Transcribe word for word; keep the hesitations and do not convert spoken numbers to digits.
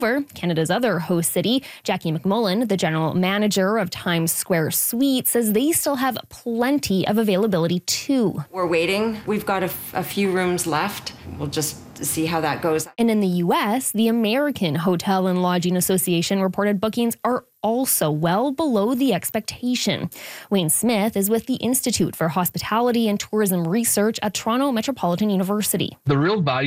For Canada's other host city, Jackie McMullen, the general manager of Times Square Suites, says they still have plenty of availability too. We're waiting. We've got a, f- a few rooms left. We'll just see how that goes. And in the U S, the American Hotel and Lodging Association reported bookings are also well below the expectation. Wayne Smith is with the Institute for Hospitality and Tourism Research at Toronto Metropolitan University. The real value